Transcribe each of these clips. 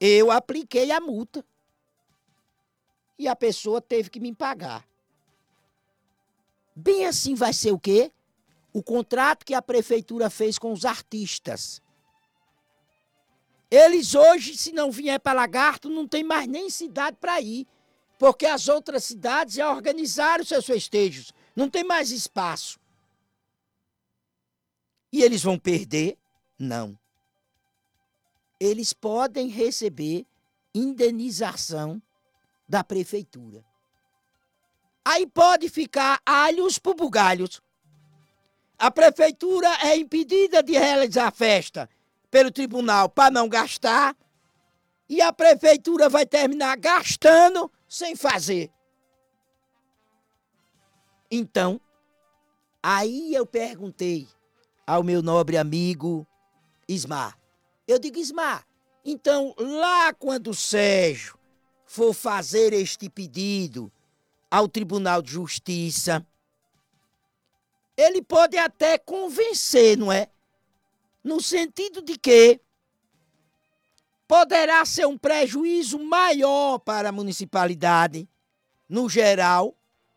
Eu apliquei a multa. E a pessoa teve que me pagar. Bem assim vai ser o quê? O contrato que a prefeitura fez com os artistas. Eles hoje, se não vier para Lagarto, não tem mais nem cidade para ir. Porque as outras cidades já organizaram seus festejos. Não tem mais espaço. E eles vão perder? Não. Eles podem receber indenização da prefeitura. Aí pode ficar alhos por bugalhos. A prefeitura é impedida de realizar a festa pelo tribunal para não gastar e a prefeitura vai terminar gastando sem fazer. Então, aí eu perguntei ao meu nobre amigo Ismar. Eu digo, Ismar, então lá quando o Sérgio for fazer este pedido ao Tribunal de Justiça, ele pode até convencer, não é? No sentido de que poderá ser um prejuízo maior para a municipalidade, no geral,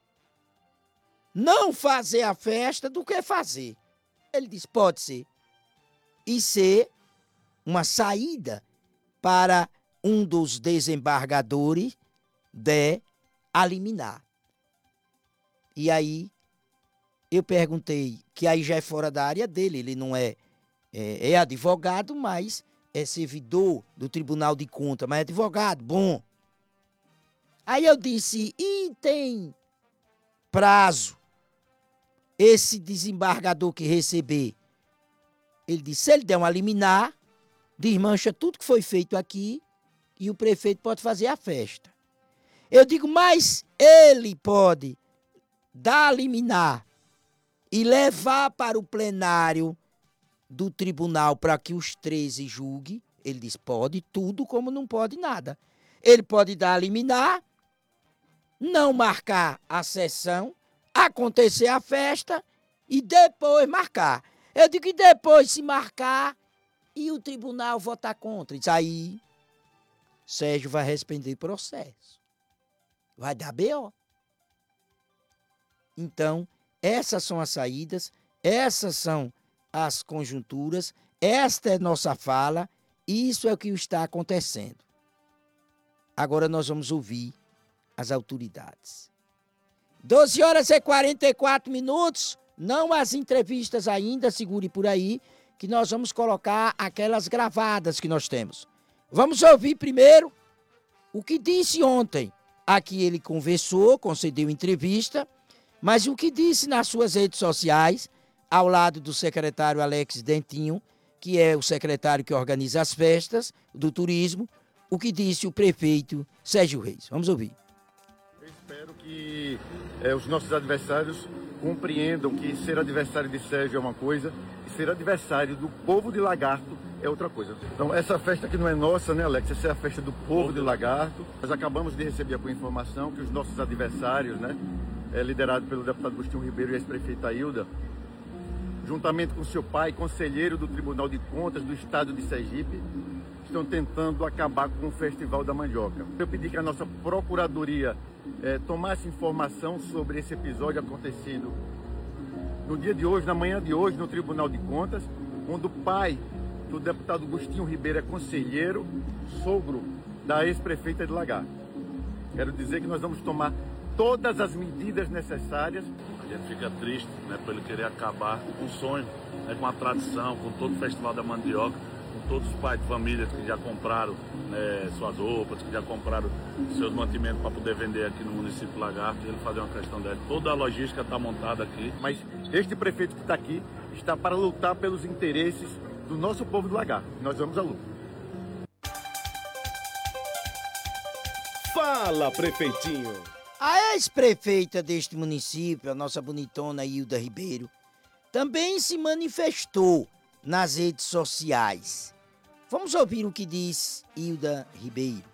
não fazer a festa do que fazer. Ele disse, pode ser. E ser uma saída para um dos desembargadores de liminar. E aí, eu perguntei, que aí já é fora da área dele, ele não é advogado, mas é servidor do Tribunal de Contas, mas é advogado, bom. Aí eu disse, e tem prazo esse desembargador que receber? Ele disse, se ele der uma liminar, desmancha tudo que foi feito aqui e o prefeito pode fazer a festa. Eu digo, mas ele pode dar liminar e levar para o plenário do tribunal para que os 13 julguem. Ele diz, pode tudo como não pode nada. Ele pode dar liminar, não marcar a sessão, acontecer a festa e depois marcar. Eu digo que depois se marcar e o tribunal votar contra. Diz, aí Sérgio vai responder processo. Vai dar BO. Então, essas são as saídas, essas são as conjunturas, esta é nossa fala, isso é o que está acontecendo. Agora nós vamos ouvir as autoridades. 12h44, não as entrevistas ainda, segure por aí, que nós vamos colocar aquelas gravadas que nós temos. Vamos ouvir primeiro o que disse ontem. Aqui ele conversou, concedeu entrevista, mas o que disse nas suas redes sociais, ao lado do secretário Alex Dentinho, que é o secretário que organiza as festas do turismo, o que disse o prefeito Sérgio Reis. Vamos ouvir. Eu espero que os nossos adversários compreendam que ser adversário de Sérgio é uma coisa e ser adversário do povo de Lagarto é outra coisa. Então essa festa que não é nossa, né, Alex? Essa é a festa do povo de Lagarto. Nós acabamos de receber a informação que os nossos adversários, né, liderado pelo deputado Agostinho Ribeiro e ex-prefeita Hilda, juntamente com seu pai, conselheiro do Tribunal de Contas do Estado de Sergipe, estão tentando acabar com o Festival da Mandioca. Eu pedi que a nossa Procuradoria tomasse informação sobre esse episódio acontecido no dia de hoje, na manhã de hoje, no Tribunal de Contas, onde o pai do deputado Agostinho Ribeiro é conselheiro, sogro da ex-prefeita de Lagarto. Quero dizer que nós vamos tomar todas as medidas necessárias. A gente fica triste, né, por ele querer acabar com o sonho, né, com a tradição, com todo o Festival da Mandioca, com todos os pais de família que já compraram, né, suas roupas, que já compraram seus mantimentos para poder vender aqui no município de Lagarto, e ele fazer uma questão dela. Toda a logística está montada aqui. Mas este prefeito que está aqui está para lutar pelos interesses do nosso povo do Lagarto. Nós vamos à luta. Fala, prefeitinho! A ex-prefeita deste município, a nossa bonitona Hilda Ribeiro, também se manifestou nas redes sociais. Vamos ouvir o que diz Hilda Ribeiro.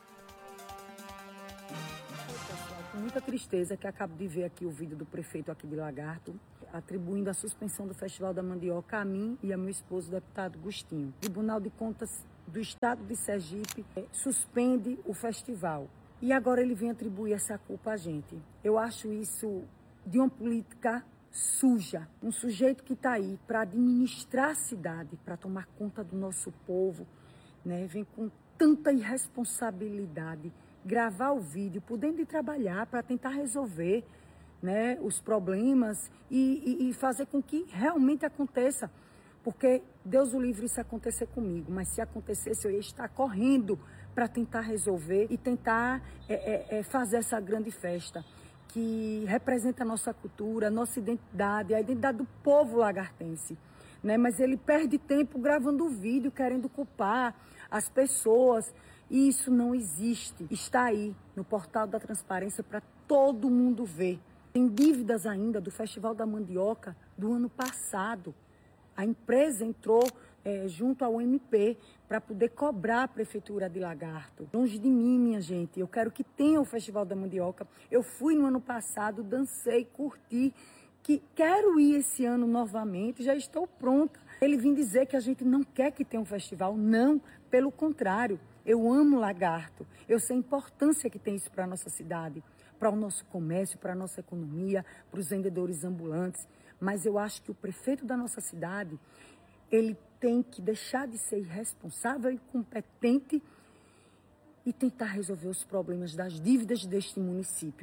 Com muita tristeza que acabo de ver aqui o vídeo do prefeito aqui de Lagarto, atribuindo a suspensão do Festival da Mandioca a mim e a meu esposo, o deputado Agostinho. O Tribunal de Contas do estado de Sergipe suspende o festival. E agora ele vem atribuir essa culpa a gente. Eu acho isso de uma política suja. Um sujeito que está aí para administrar a cidade, para tomar conta do nosso povo, né? Vem com tanta irresponsabilidade, gravar o vídeo, podendo ir trabalhar para tentar resolver, né, os problemas e fazer com que realmente aconteça. Porque Deus o livre isso acontecer comigo, mas se acontecesse eu ia estar correndo para tentar resolver e tentar fazer essa grande festa que representa a nossa cultura, a nossa identidade, a identidade do povo lagartense. Né? Mas ele perde tempo gravando o vídeo, querendo culpar as pessoas. E isso não existe. Está aí no portal da transparência para todo mundo ver. Tem dívidas ainda do Festival da Mandioca do ano passado. A empresa entrou junto ao MP para poder cobrar a Prefeitura de Lagarto. Longe de mim, minha gente. Eu quero que tenha o Festival da Mandioca. Eu fui no ano passado, dancei, curti. Que quero ir esse ano novamente, já estou pronta. Ele vem dizer que a gente não quer que tenha um festival. Não, pelo contrário. Eu amo Lagarto. Eu sei a importância que tem isso para a nossa cidade, para o nosso comércio, para a nossa economia, para os vendedores ambulantes. Mas eu acho que o prefeito da nossa cidade, ele tem que deixar de ser irresponsável e incompetente e tentar resolver os problemas das dívidas deste município.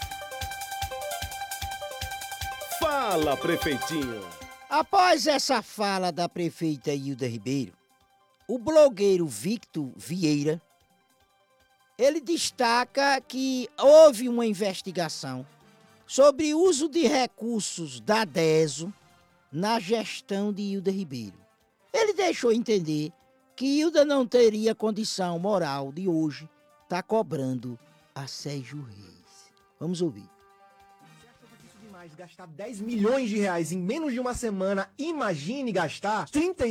Fala, prefeitinho! Após essa fala da prefeita Hilda Ribeiro, o blogueiro Victor Vieira, ele destaca que houve uma investigação sobre o uso de recursos da DESO na gestão de Hilda Ribeiro. Ele deixou entender que Hilda não teria condição moral de hoje estar cobrando a Sérgio Reis. Vamos ouvir. Gastar 10 milhões de reais em menos de uma semana, imagine gastar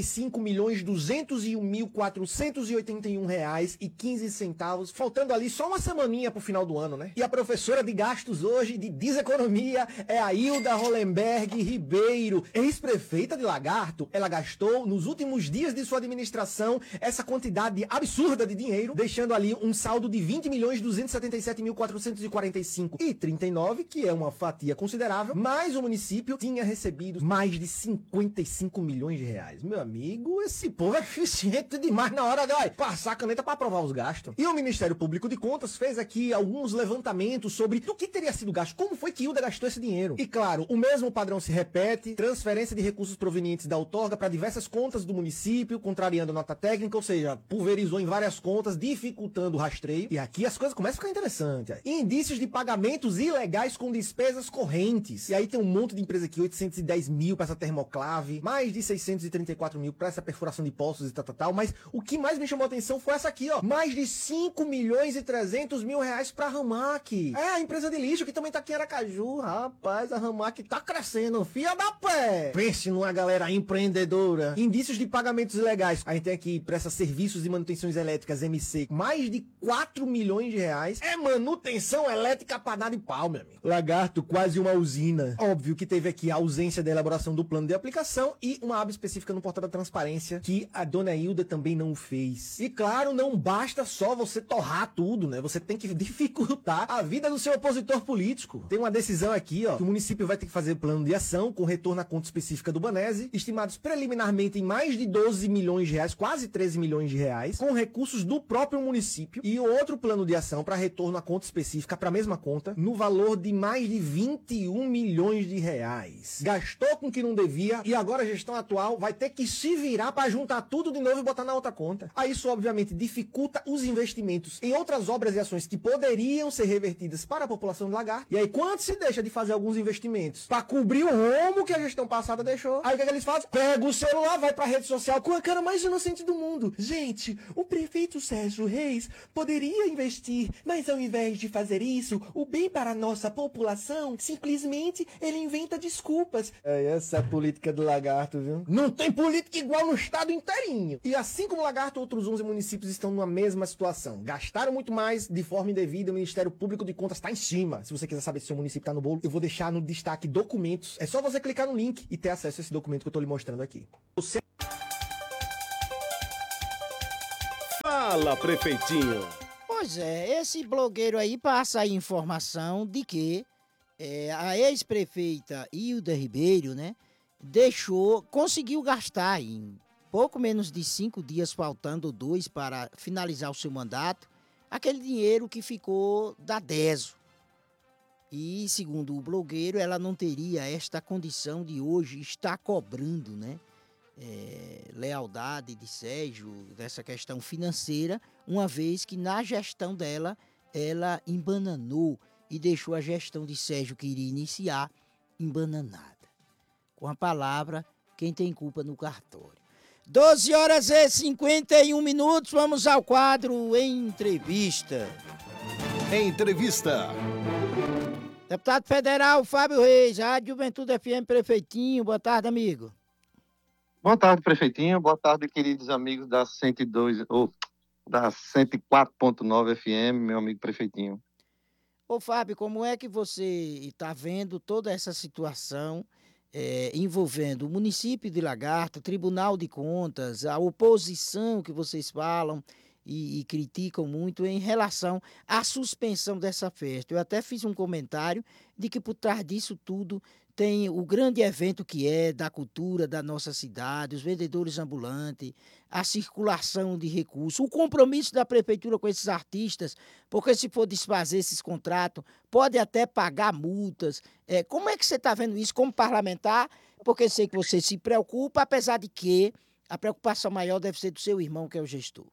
35.201.481 reais e 15 centavos, faltando ali só uma semaninha pro final do ano, né? E a professora de gastos hoje de deseconomia é a Hilda Hollenberg Ribeiro, ex-prefeita de Lagarto. Ela gastou nos últimos dias de sua administração essa quantidade absurda de dinheiro, deixando ali um saldo de 20.277.445,39, que é uma fatia considerável. Mas o município tinha recebido mais de 55 milhões de reais. Meu amigo, esse povo é eficiente demais na hora de passar a caneta para aprovar os gastos. E o Ministério Público de Contas fez aqui alguns levantamentos sobre do que teria sido gasto, como foi que Hilda gastou esse dinheiro. E claro, o mesmo padrão se repete, transferência de recursos provenientes da outorga para diversas contas do município, contrariando a nota técnica, ou seja, pulverizou em várias contas, dificultando o rastreio. E aqui as coisas começam a ficar interessantes. Indícios de pagamentos ilegais com despesas correntes. E aí tem um monte de empresa aqui, 810 mil para essa termoclave, mais de 634 mil para essa perfuração de poços e tal. Mas o que mais me chamou a atenção foi essa aqui, ó. Mais de 5 milhões e 300 mil reais para a Ramac. É, a empresa de lixo que também tá aqui em Aracaju. Rapaz, a Ramac tá crescendo, fia da pé. Pense numa galera empreendedora. Indícios de pagamentos ilegais. A gente tem aqui, presta serviços de manutenções elétricas, MC, mais de 4 milhões de reais. É manutenção elétrica pra dar de pau, meu amigo. Lagarto, quase uma usina. Óbvio que teve aqui a ausência da elaboração do plano de aplicação e uma aba específica no portal da transparência que a dona Hilda também não fez. E claro, não basta só você torrar tudo, né? Você tem que dificultar a vida do seu opositor político. Tem uma decisão aqui, ó, que o município vai ter que fazer plano de ação com retorno à conta específica do Banese, estimados preliminarmente em mais de 12 milhões de reais, quase 13 milhões de reais, com recursos do próprio município, e outro plano de ação para retorno à conta específica para a mesma conta, no valor de mais de 21 milhões de reais. Gastou com o que não devia e agora a gestão atual vai ter que se virar para juntar tudo de novo e botar na outra conta. Aí isso obviamente dificulta os investimentos em outras obras e ações que poderiam ser revertidas para a população de Lagarto. E aí quando se deixa de fazer alguns investimentos para cobrir o rombo que a gestão passada deixou, aí o que eles fazem? Pega o celular, vai para a rede social com a cara mais inocente do mundo. Gente, o prefeito Sérgio Reis poderia investir, mas ao invés de fazer isso, o bem para a nossa população, simplesmente ele inventa desculpas. É essa a política do Lagarto, viu? Não tem política igual no estado inteirinho. E assim como Lagarto, outros 11 municípios estão numa mesma situação. Gastaram muito mais de forma indevida, o Ministério Público de Contas está em cima. Se você quiser saber se seu município está no bolo, eu vou deixar no destaque documentos. É só você clicar no link e ter acesso a esse documento que eu estou lhe mostrando aqui. Fala, prefeitinho. Pois é, esse blogueiro aí passa a informação de que a ex-prefeita Hilda Ribeiro, né, conseguiu gastar em pouco menos de 5 dias, faltando 2 para finalizar o seu mandato, aquele dinheiro que ficou da DESO. E, segundo o blogueiro, ela não teria esta condição de hoje estar cobrando, né, lealdade de Sérgio, dessa questão financeira, uma vez que na gestão dela, ela embananou e deixou a gestão de Sérgio, que iria iniciar, embananada. Com a palavra, quem tem culpa no cartório. 12h51, vamos ao quadro Entrevista. Entrevista. Deputado Federal Fábio Reis, Rádio Juventude FM Prefeitinho, boa tarde, amigo. Boa tarde, prefeitinho. Boa tarde, queridos amigos da 102 ou da 104.9 FM, meu amigo prefeitinho. Ô Fábio, como é que você está vendo toda essa situação envolvendo o município de Lagarto, o Tribunal de Contas, a oposição que vocês falam e criticam muito em relação à suspensão dessa festa? Eu até fiz um comentário de que por trás disso tudo tem o grande evento que é da cultura da nossa cidade, os vendedores ambulantes, a circulação de recursos, o compromisso da prefeitura com esses artistas, porque se for desfazer esses contratos, pode até pagar multas. Como é que você está vendo isso como parlamentar? Porque sei que você se preocupa, apesar de que a preocupação maior deve ser do seu irmão, que é o gestor.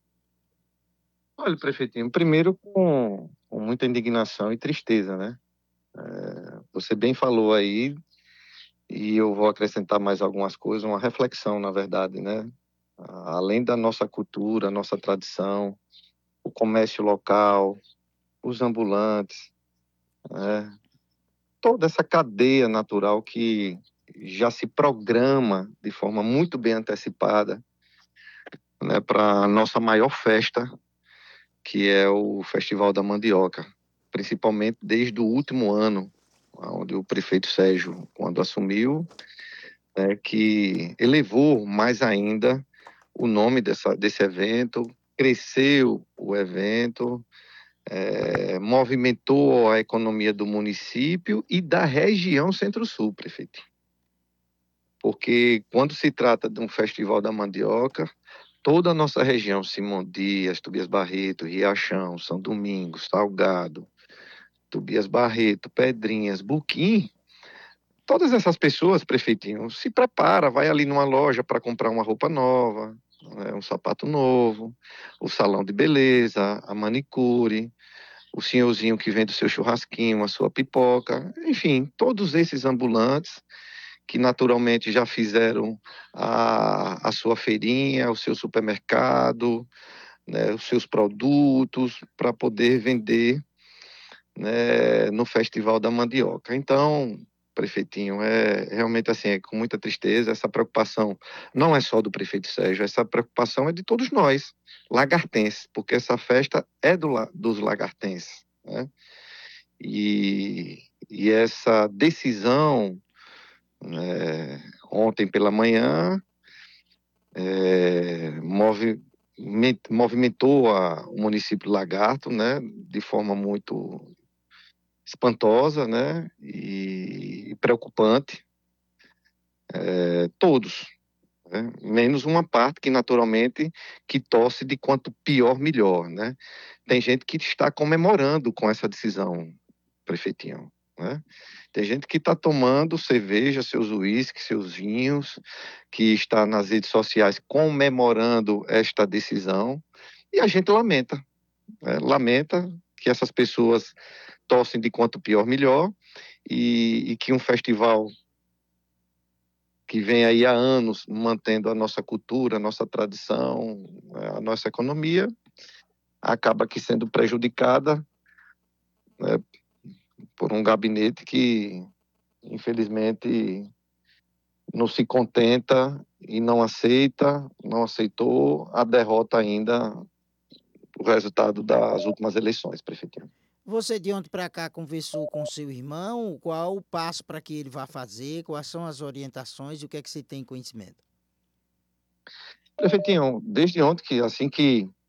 Olha, prefeitinho, primeiro com muita indignação e tristeza, né? Você bem falou aí, e eu vou acrescentar mais algumas coisas, uma reflexão, na verdade, né? Além da nossa cultura, nossa tradição, o comércio local, os ambulantes, né? Toda essa cadeia natural que já se programa de forma muito bem antecipada, né, para a nossa maior festa, que é o Festival da Mandioca, principalmente desde o último ano, onde o prefeito Sérgio, quando assumiu, que elevou mais ainda o nome desse evento, cresceu o evento, movimentou a economia do município e da região Centro-Sul, prefeito. Porque quando se trata de um Festival da Mandioca, toda a nossa região, Simão Dias, Tobias Barreto, Riachão, São Domingos, Salgado, Tobias Barreto, Pedrinhas, Buquim, todas essas pessoas, prefeitinho, se prepara, vai ali numa loja para comprar uma roupa nova, um sapato novo, o salão de beleza, a manicure, o senhorzinho que vende o seu churrasquinho, a sua pipoca, enfim, todos esses ambulantes que naturalmente já fizeram a sua feirinha, o seu supermercado, né, os seus produtos para poder vender, né, no Festival da Mandioca. Então, prefeitinho, realmente assim, é com muita tristeza, essa preocupação não é só do prefeito Sérgio, essa preocupação é de todos nós, lagartenses, porque essa festa é dos lagartenses, né? E essa decisão, ontem pela manhã, movimentou o município de Lagarto, né, de forma muito espantosa, né, e preocupante, todos, né, menos uma parte que naturalmente que torce de quanto pior, melhor, né. Tem gente que está comemorando com essa decisão, prefeitinho, né. Tem gente que está tomando cerveja, seus uísques, seus vinhos, que está nas redes sociais comemorando esta decisão, e a gente lamenta, né? Lamenta que essas pessoas torcem de quanto pior, melhor, e que um festival que vem aí há anos mantendo a nossa cultura, a nossa tradição, a nossa economia, acaba aqui sendo prejudicada, né, por um gabinete que, infelizmente, não se contenta e não aceitou a derrota ainda, o resultado das últimas eleições, prefeitinho. Você de ontem para cá conversou com seu irmão? Qual o passo para que ele vá fazer? Quais são as orientações e o que é que você tem conhecimento? Prefeitinho, desde ontem, que assim que